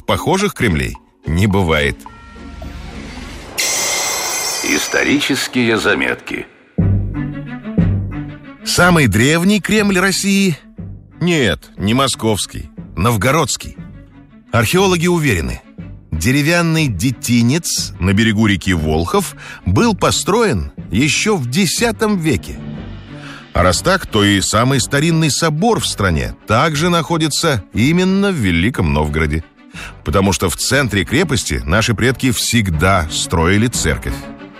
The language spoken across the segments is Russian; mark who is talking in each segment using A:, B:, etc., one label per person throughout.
A: похожих Кремлей не бывает.
B: Исторические заметки.
A: Самый древний Кремль России? Нет, не московский, новгородский. Археологи уверены, деревянный детинец на берегу реки Волхов был построен еще в X веке. А раз так, то и самый старинный собор в стране также находится именно в Великом Новгороде. Потому что в центре крепости наши предки всегда строили церковь.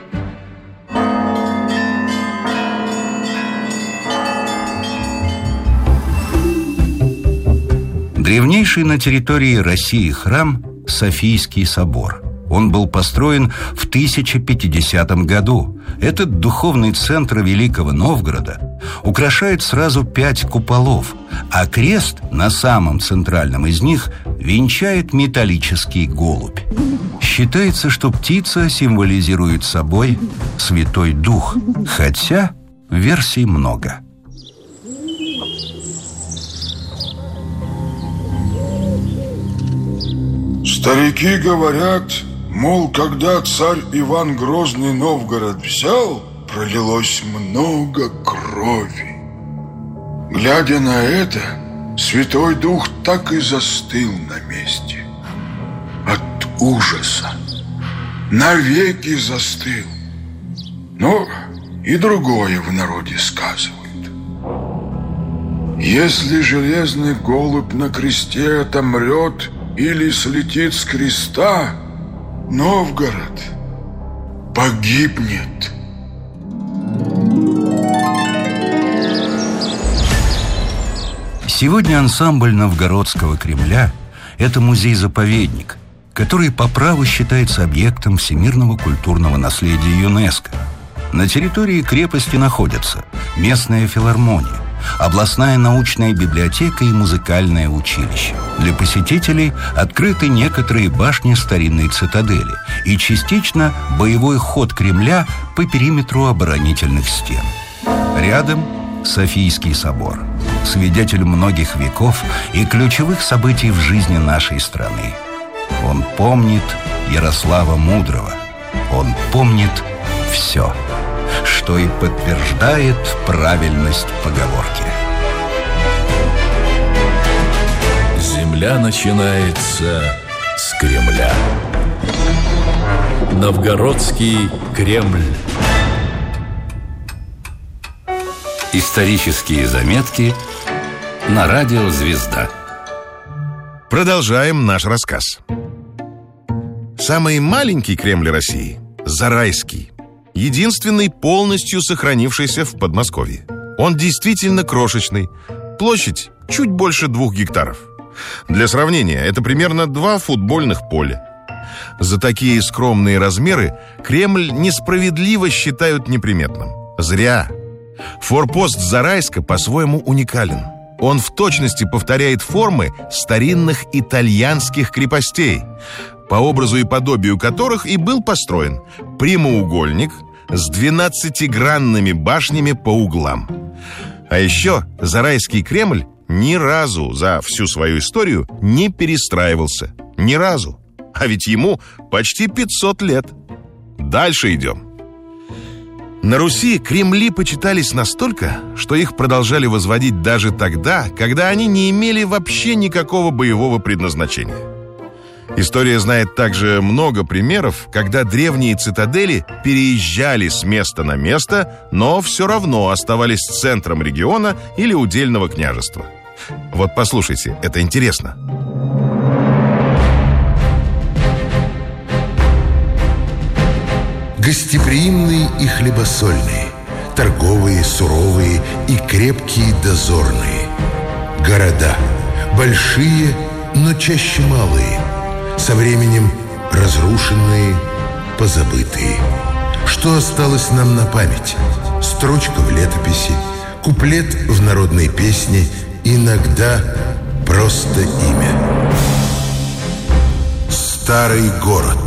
C: Древнейший на территории России храм – Софийский собор. Он был построен в 1050 году. Этот духовный центр Великого Новгорода украшает сразу 5 куполов, а крест на самом центральном из них венчает металлический голубь. Считается, что птица символизирует собой Святой Дух, хотя версий много.
D: Старики говорят, мол, когда царь Иван Грозный Новгород взял, пролилось много крови. Глядя на это, Святой Дух так и застыл на месте. От ужаса. Навеки застыл. Но и другое в народе сказывают. Если железный голубь на кресте отомрет или слетит с креста, Новгород погибнет.
C: Сегодня ансамбль Новгородского Кремля – это музей-заповедник, который по праву считается объектом всемирного культурного наследия ЮНЕСКО. На территории крепости находятся местная филармония, областная научная библиотека и музыкальное училище. Для посетителей открыты некоторые башни старинной цитадели и частично боевой ход Кремля по периметру оборонительных стен. Рядом Софийский собор, свидетель многих веков и ключевых событий в жизни нашей страны. Он помнит Ярослава Мудрого. Он помнит все, что и подтверждает правильность поговорки.
E: Земля начинается с Кремля. Новгородский Кремль.
B: Исторические заметки на радио «Звезда».
A: Продолжаем наш рассказ. Самый маленький Кремль России – Зарайский. Единственный полностью сохранившийся в Подмосковье. Он действительно крошечный. Площадь чуть больше 2 гектаров. Для сравнения, это примерно 2 футбольных поля. За такие скромные размеры Кремль несправедливо считают неприметным. Зря. Форпост Зарайска по-своему уникален. Он в точности повторяет формы старинных итальянских крепостей, по образу и подобию которых и был построен прямоугольник с 12-гранными башнями по углам. А еще Зарайский Кремль ни разу за всю свою историю не перестраивался. Ни разу. А ведь ему почти 500 лет. Дальше идем. На Руси Кремли почитались настолько, что их продолжали возводить даже тогда, когда они не имели вообще никакого боевого предназначения. История знает также много примеров, когда древние цитадели переезжали с места на место, но все равно оставались центром региона или удельного княжества. Вот послушайте, это интересно.
F: Гостеприимные и хлебосольные, торговые, суровые и крепкие дозорные. Города, большие, но чаще малые, со временем разрушенные, позабытые. Что осталось нам на память? Строчка в летописи, куплет в народной песне, иногда просто имя. Старый город.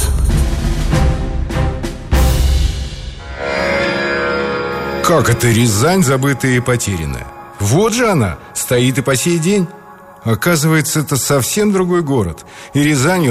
G: Как это Рязань, забытая и потерянная? Вот же она, стоит и по сей день. Оказывается, это совсем другой город. И Рязань